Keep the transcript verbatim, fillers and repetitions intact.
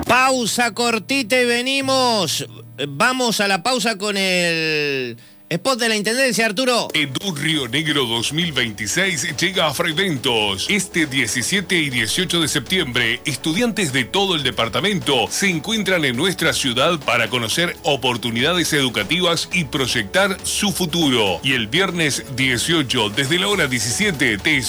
Pausa cortita y venimos. Vamos a la pausa con el spot de la Intendencia, Arturo. Edu Río Negro dos mil veintiséis llega a Freventos. Este diecisiete y dieciocho de septiembre, estudiantes de todo el departamento se encuentran en nuestra ciudad para conocer oportunidades educativas y proyectar su futuro. Y el viernes dieciocho, desde la hora diecisiete, te